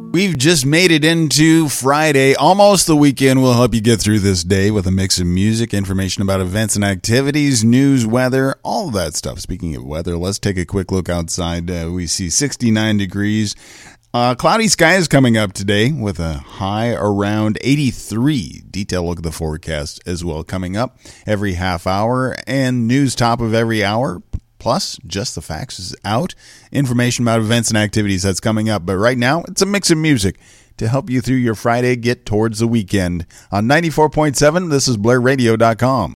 We've just made it into Friday, almost the weekend. We'll help you get through this day with a mix of music, information about events and activities, news, weather, all of that stuff. Speaking of weather, let's take a quick look outside. We see 69 degrees. Cloudy skies coming up today with a high around 83. Detailed look at the forecast as well coming up every half hour, and news top of every hour. Plus, Just the Facts is out. Information about events and activities that's coming up. But right now, it's a mix of music to help you through your Friday, get towards the weekend. On 94.7, this is BlairRadio.com.